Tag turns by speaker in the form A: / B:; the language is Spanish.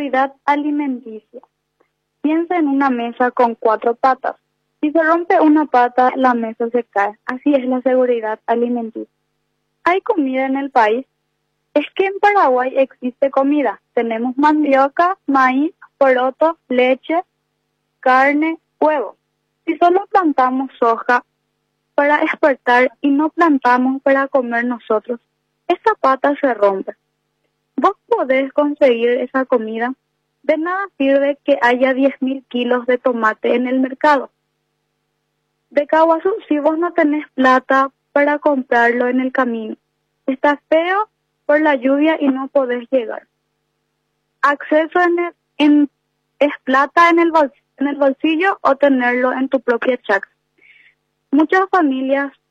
A: seguridad alimenticia. Piensa en una mesa con 4 patas. Si se rompe una pata, la mesa se cae. Así es la seguridad alimenticia. ¿Hay comida en el país? Es que en Paraguay existe comida. Tenemos mandioca, maíz, poroto, leche, carne, huevo. Si solo plantamos soja para exportar y no plantamos para comer nosotros, esa pata se rompe. Vos podés conseguir esa comida. De nada sirve que haya 10.000 kilos de tomate en el mercado. De Caguazú, si vos no tenés plata para comprarlo en el camino, está feo por la lluvia y no podés llegar. Acceso es plata en el bolsillo o tenerlo en tu propia chacra. Muchas familias